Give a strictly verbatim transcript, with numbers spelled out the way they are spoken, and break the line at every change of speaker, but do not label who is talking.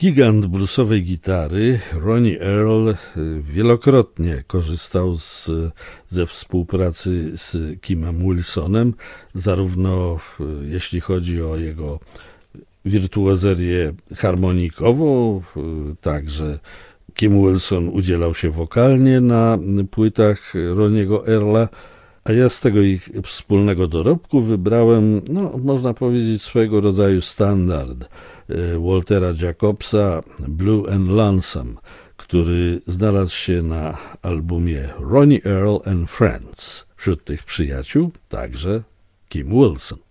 Gigant bluesowej gitary Ronnie Earl wielokrotnie korzystał z, ze współpracy z Kimem Wilsonem, zarówno jeśli chodzi o jego wirtuozerię harmonikową, także Kim Wilson udzielał się wokalnie na płytach Ronniego Earla, a ja z tego ich wspólnego dorobku wybrałem, no, można powiedzieć, swego rodzaju standard Waltera Jacobsa Blue and Lonesome, który znalazł się na albumie Ronnie Earl and Friends. Wśród tych przyjaciół także Kim Wilson.